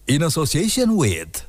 in association with.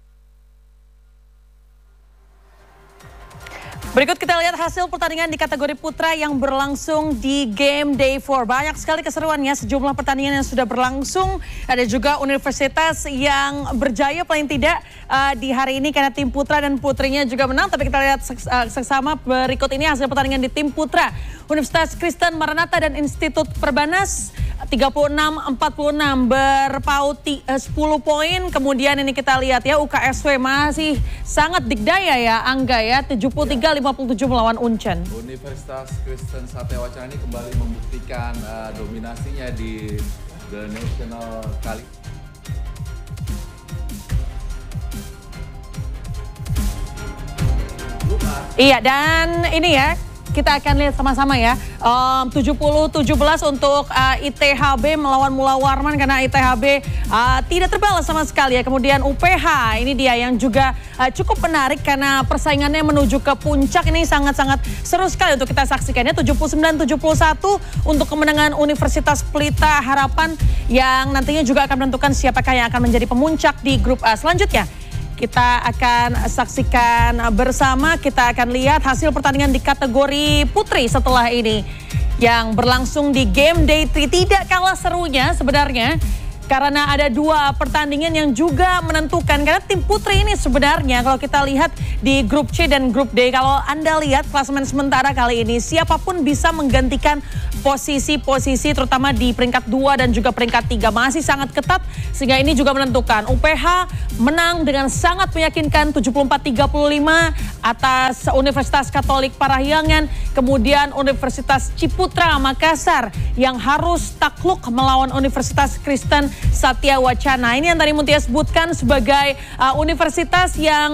Berikut kita lihat hasil pertandingan di kategori putra yang berlangsung di game day 4. Banyak sekali keseruannya, sejumlah pertandingan yang sudah berlangsung. Ada juga universitas yang berjaya paling tidak di hari ini karena tim putra dan putrinya juga menang. Tapi kita lihat seksama berikut ini hasil pertandingan di tim putra. Universitas Kristen Maranatha dan Institut Perbanas 36-46 berpaut 10 poin. Kemudian ini kita lihat ya, UKSW masih sangat dikdaya ya Angga ya, 73-57 melawan Uncen. Universitas Kristen Satya Wacana ini kembali membuktikan dominasinya di The National kali. Iya, dan ini ya, kita akan lihat sama-sama ya, 70-17 untuk ITHB melawan Mula Warman karena ITHB tidak terbalas sama sekali ya. Kemudian UPH ini dia yang juga cukup menarik karena persaingannya menuju ke puncak. Ini sangat-sangat seru sekali untuk kita saksikannya. 79-71 untuk kemenangan Universitas Pelita Harapan yang nantinya juga akan menentukan siapakah yang akan menjadi pemuncak di grup A. Selanjutnya kita akan saksikan bersama, kita akan lihat hasil pertandingan di kategori putri setelah ini yang berlangsung di game day 3. Tidak kalah serunya sebenarnya karena ada dua pertandingan yang juga menentukan. Karena tim putri ini sebenarnya kalau kita lihat di grup C dan grup D, kalau Anda lihat klasemen sementara kali ini, siapapun bisa menggantikan posisi-posisi terutama di peringkat 2 dan juga peringkat 3 masih sangat ketat, sehingga ini juga menentukan. UPH menang dengan sangat meyakinkan 74-35 atas Universitas Katolik Parahyangan. Kemudian Universitas Ciputra Makassar yang harus takluk melawan Universitas Kristen Satya Wacana. Ini yang tadi Mutia sebutkan sebagai universitas yang